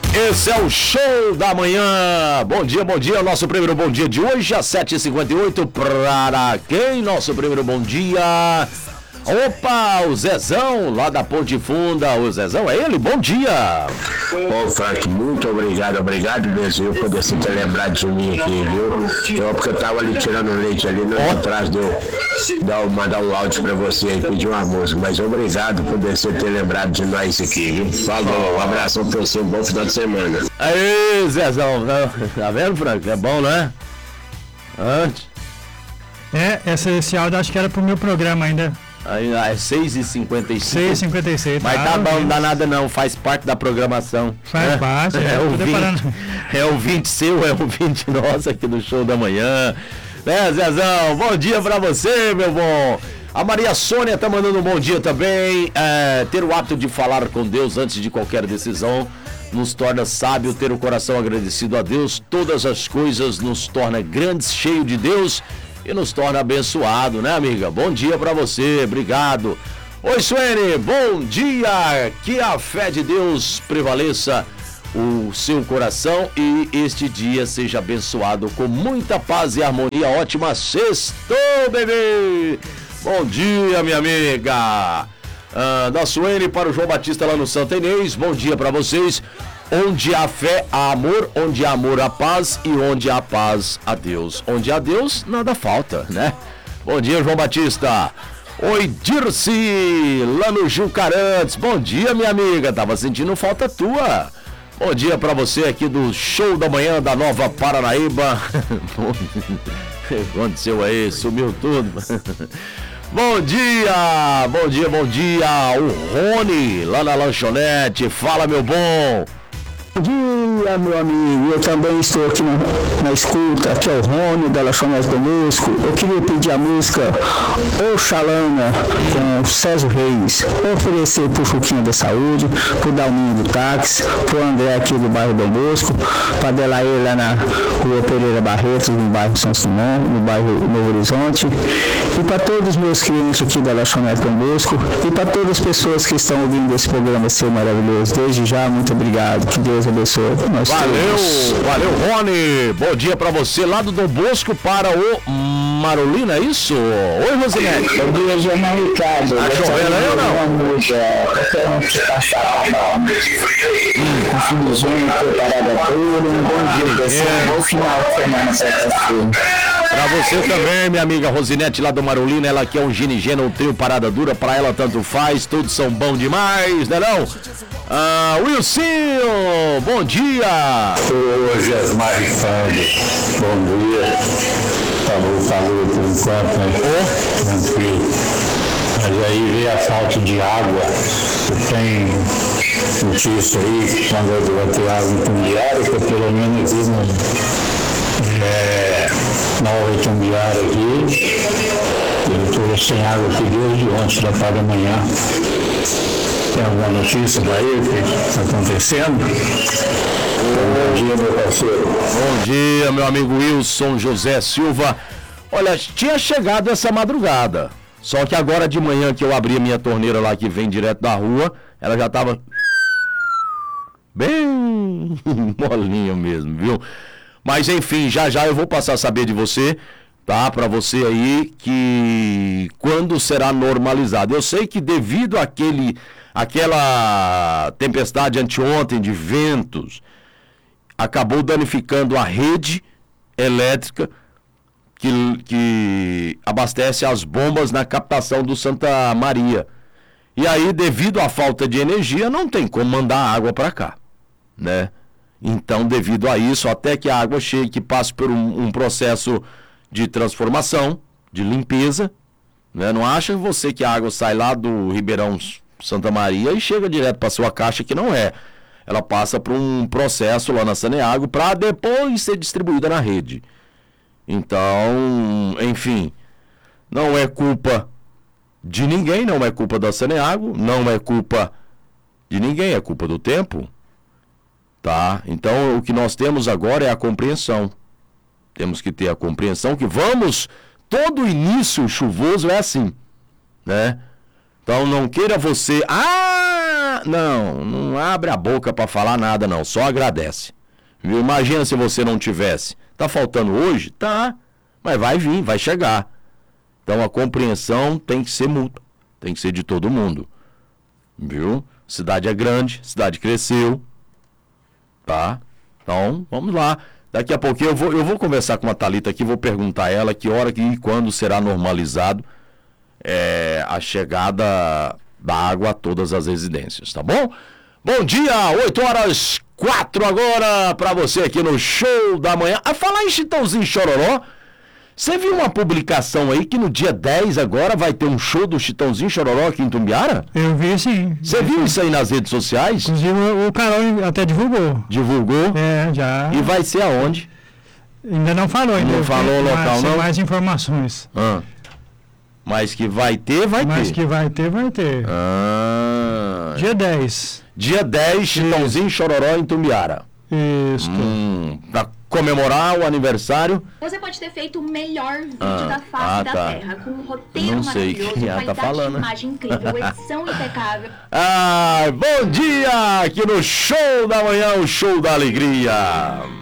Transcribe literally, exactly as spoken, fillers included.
Esse é o Show da Manhã. Bom dia, bom dia. Nosso primeiro bom dia de hoje, às sete e cinquenta e oito. Para quem? Nosso primeiro bom dia. Opa, o Zezão, lá da Ponte Funda. O Zezão é ele? Bom dia. Ô, Frank, muito obrigado, obrigado mesmo por você ter lembrado de mim aqui, viu? Eu, porque eu tava ali tirando leite ali, não oh. atrás de eu dar, mandar um áudio pra você e pedir uma música, mas obrigado por você ter lembrado de nós aqui, viu? Falou, um abraço pra você, um bom final de semana. Aí, Zezão, tá vendo, Frank? É bom, né? Antes. É, essa, esse áudio acho que era pro meu programa ainda. Aí, é seis e cinquenta e cinco. seis e cinquenta e seis. Mas tá bom, não dá nada não, faz parte da programação. Faz é, parte, é, é, o vinte, é o vinte seu, é o vinte nosso aqui do Show da Manhã. Né, Zezão? Bom dia pra você, meu bom. A Maria Sônia tá mandando um bom dia também. É, ter o hábito de falar com Deus antes de qualquer decisão nos torna sábio, ter o coração agradecido a Deus. Todas as coisas nos torna grandes, cheio de Deus. E nos torna abençoado, né, amiga? Bom dia pra você, obrigado. Oi, Suene, bom dia. Que a fé de Deus prevaleça o seu coração e este dia seja abençoado com muita paz e harmonia. Ótima sextou, bebê. Bom dia, minha amiga. Ah, da Suene para o João Batista lá no Santa Inês. Bom dia pra vocês. Onde há fé, há amor, onde há amor, há paz e onde há paz, há Deus. Onde há Deus, nada falta, né? Bom dia, João Batista. Oi, Dirce, lá no Jucarantes. Bom dia, minha amiga. Tava sentindo falta tua. Bom dia pra você aqui do Show da Manhã da Nova Paranaíba. O que aconteceu aí? Sumiu tudo. Bom dia, bom dia, bom dia. O Rony, lá na lanchonete. Fala, meu bom. Bom dia, meu amigo, eu também estou aqui na, na escuta, aqui é o Rony da Lanchonete do Musco. Eu queria pedir a música Oxalana com César Reis, oferecer pro Chuquinha da Saúde, pro Dalminho do Táxi, pro André aqui do bairro do Musco, pra Delaê lá na Rua Pereira Barretos, no bairro São Simão, no bairro Novo Horizonte, e para todos os meus clientes aqui da Lanchonete do Musco, e para todas as pessoas que estão ouvindo esse programa ser maravilhoso. Desde já, muito obrigado, que Deus abençoe. Nós valeu, todos. Valeu, Rony. Bom dia pra você, lá do Dom Bosco para o Marolina, é isso? Oi, Rosinete. Bom dia, Jornal Ricardo. Tá chovendo aí ou não? Uma música, qualquer um que está chato. Com finzinho, preparada tudo. Um bom dia, pessoal. Um bom final de semana, sexta-feira. Pra você também, minha amiga Rosinete, lá do Marolina, ela que é um ginigeno, um trio parada dura, pra ela tanto faz, todos são bons demais, né não? Ah, Wilson, bom dia! Hoje é mais Ricardo, bom dia. Falou, falou por enquanto, né? Oh. Tranquilo. Mas aí vê a falta de água. Tem notícia aí, quando eu vou ter água em Tumbiara, que pelo menos aqui no é, Nova Itumbiara aqui, eu estou sem água aqui desde ontem da parte da manhã. Tem alguma notícia daí que está acontecendo? Bom dia, meu parceiro. Bom dia, meu amigo Wilson José Silva. Olha, tinha chegado essa madrugada, só que agora de manhã que eu abri a minha torneira lá que vem direto da rua, ela já estava bem molinha mesmo, viu? Mas enfim, já já eu vou passar a saber de você, tá? Pra você aí, que quando será normalizado. Eu sei que devido àquele, àquela tempestade anteontem de ventos, acabou danificando a rede elétrica que, que abastece as bombas na captação do Santa Maria. E aí, devido à falta de energia, não tem como mandar água para cá, né? Então, devido a isso, até que a água chegue, que passe por um, um processo de transformação, de limpeza, né? Não acha você que a água sai lá do Ribeirão Santa Maria e chega direto para sua caixa, que não é. Ela passa por um processo lá na Saneago para depois ser distribuída na rede. Então, enfim, não é culpa de ninguém, não é culpa da Saneago, não é culpa de ninguém, é culpa do tempo. Tá? Então, o que nós temos agora é a compreensão. Temos que ter a compreensão que vamos, todo início chuvoso é assim, né? Então, não queira você, ah, na, não, não abre a boca para falar nada não, só agradece. Viu? Imagina se você não tivesse. Tá faltando hoje? Tá, mas vai vir, vai chegar. Então a compreensão tem que ser mútua, tem que ser de todo mundo. Viu? Cidade é grande, cidade cresceu. Tá? Então, vamos lá. Daqui a pouquinho eu vou, eu vou conversar com a Thalita aqui, vou perguntar a ela que hora e quando será normalizado é, a chegada da água a todas as residências, tá bom? Bom dia, oito horas quatro agora para você aqui no Show da Manhã. A falar em Chitãozinho Chororó, você viu uma publicação aí que no dia dez agora vai ter um show do Chitãozinho Chororó aqui em Tumbiara? Eu vi sim. Você viu isso aí nas redes sociais? Inclusive o, o Carol até divulgou. Divulgou? É, já. E vai ser aonde? Ainda não falou, ainda. Não falou o local, mais, não? mais informações. Ah. Mas que vai ter, vai Mas ter. que vai ter, vai ter. Ah. Dia dez. Dia dez, Chitãozinho Chororó em Tumbiara. Isso. Hum, pra comemorar o aniversário. Você pode ter feito o melhor vídeo Ah, da face ah, da tá. Terra, com um roteiro Não sei maravilhoso, quem ela tá qualidade falando. de imagem incrível, edição impecável. Ah, bom dia aqui no Show da Manhã, o Show da Alegria.